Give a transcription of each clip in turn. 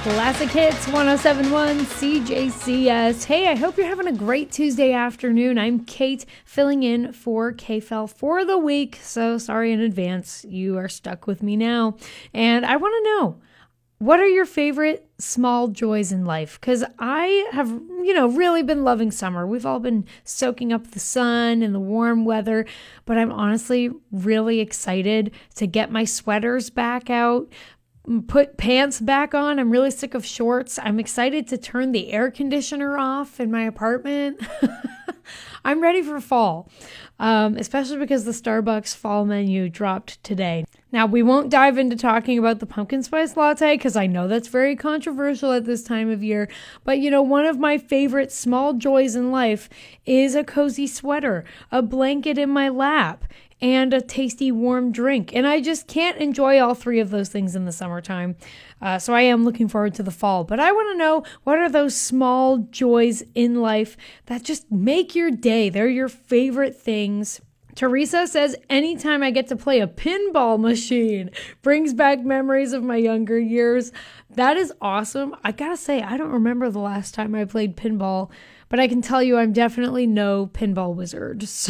Classic Hits 107.1 CJCS. Hey, I hope you're having a great Tuesday afternoon. I'm Kate, filling in for KFEL for the week. So sorry in advance. You are stuck with me now. And I want to know, what are your favorite small joys in life? Because I have, really been loving summer. We've all been soaking up the sun and the warm weather, but I'm honestly really excited to get my sweaters back out, put pants back on. I'm really sick of shorts. I'm excited to turn the air conditioner off in my apartment. I'm ready for fall, especially because the Starbucks fall menu dropped today. Now, we won't dive into talking about the pumpkin spice latte because I know that's very controversial at this time of year. But, one of my favorite small joys in life is a cozy sweater, a blanket in my lap, and a tasty warm drink. And I just can't enjoy all three of those things in the summertime. So I am looking forward to the fall. But I want to know, what are those small joys in life that just make your day? They're your favorite things. Teresa says, anytime I get to play a pinball machine, brings back memories of my younger years. That is awesome. I gotta say, I don't remember the last time I played pinball, but I can tell you I'm definitely no pinball wizard. So,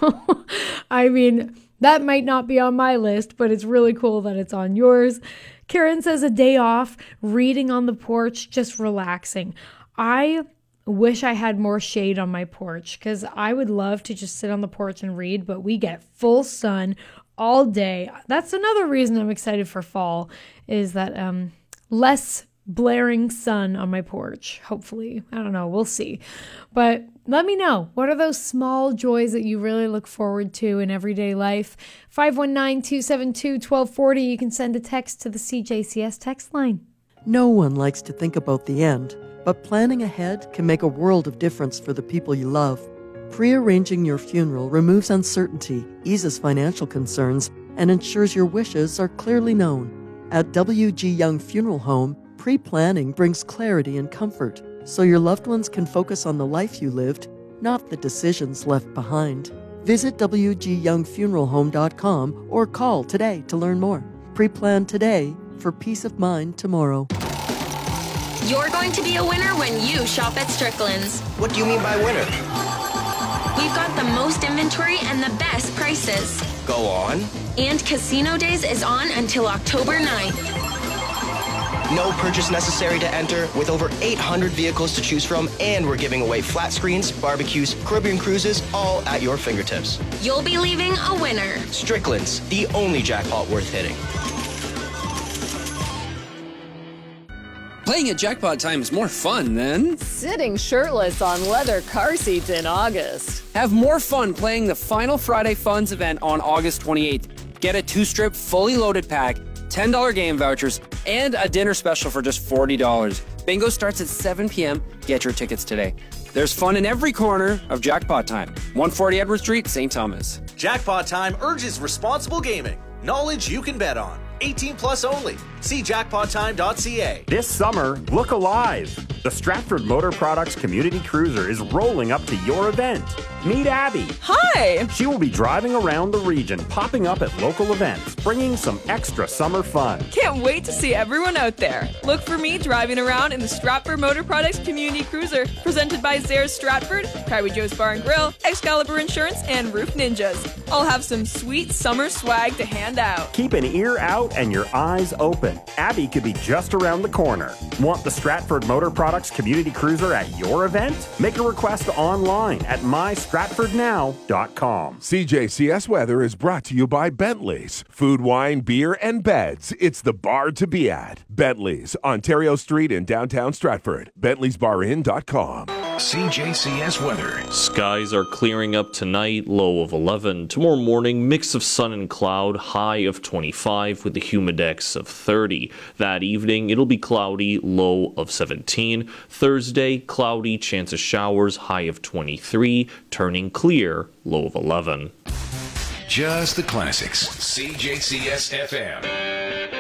that might not be on my list, but it's really cool that it's on yours. Karen says, a day off, reading on the porch, just relaxing. I wish I had more shade on my porch because I would love to just sit on the porch and read, but we get full sun all day. That's another reason I'm excited for fall, is that less blaring sun on my porch, hopefully. I don't know, we'll see. But let me know, what are those small joys that you really look forward to in everyday life? 519-272-1240. You can send a text to the CJCS text line. No one likes to think about the end, but planning ahead can make a world of difference for the people you love. Pre-arranging your funeral removes uncertainty, eases financial concerns, and ensures your wishes are clearly known. At WG Young Funeral Home, pre-planning brings clarity and comfort, so your loved ones can focus on the life you lived, not the decisions left behind. Visit WGYoungFuneralHome.com or call today to learn more. Pre-plan today for peace of mind tomorrow. You're going to be a winner when you shop at Strickland's. What do you mean by winner? We've got the most inventory and the best prices. Go on. And Casino Days is on until October 9th. No purchase necessary to enter, with over 800 vehicles to choose from, and we're giving away flat screens, barbecues, Caribbean cruises, all at your fingertips. You'll be leaving a winner. Strickland's, the only jackpot worth hitting. Playing at Jackpot Time is more fun than sitting shirtless on leather car seats in August. Have more fun playing the final Friday Funds event on August 28th. Get a 2-strip fully loaded pack, $10 game vouchers, and a dinner special for just $40. Bingo starts at 7 p.m. Get your tickets today. There's fun in every corner of Jackpot Time. 140 Edward Street, St. Thomas. Jackpot Time urges responsible gaming. Knowledge you can bet on. 18 plus only. See jackpottime.ca. This summer, look alive. The Stratford Motor Products Community Cruiser is rolling up to your event. Meet Abby. Hi. She will be driving around the region, popping up at local events, bringing some extra summer fun. Can't wait to see everyone out there. Look for me driving around in the Stratford Motor Products Community Cruiser, presented by Zayres Stratford, Private Joe's Bar and Grill, Excalibur Insurance, and Roof Ninjas. I'll have some sweet summer swag to hand out. Keep an ear out and your eyes open. Abby could be just around the corner. Want the Stratford Motor Products Community Cruiser at your event? Make a request online at mystratfordnow.com. CJCS Weather is brought to you by Bentley's. Food, wine, beer, and beds. It's the bar to be at. Bentley's, Ontario Street in downtown Stratford. Bentley'sBarIn.com. CJCS weather. Skies are clearing up tonight, low of 11. Tomorrow morning, mix of sun and cloud, high of 25 with the humidex of 30. That evening, it'll be cloudy, low of 17. Thursday, cloudy, chance of showers, high of 23. Turning clear, low of 11. Just the classics. CJCS FM.